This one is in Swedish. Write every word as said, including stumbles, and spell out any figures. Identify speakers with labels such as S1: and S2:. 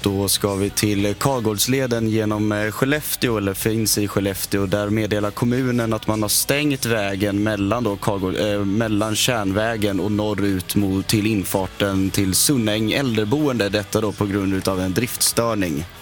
S1: Då ska vi till Karlgårdsleden genom Skellefteå, eller finns i Skellefteå. Där meddelar kommunen att man har stängt vägen mellan, då Karlgård, eh, mellan Kärnvägen och norrut mot, till infarten till Sunnäng äldreboende. Detta då på grund av en driftstörning.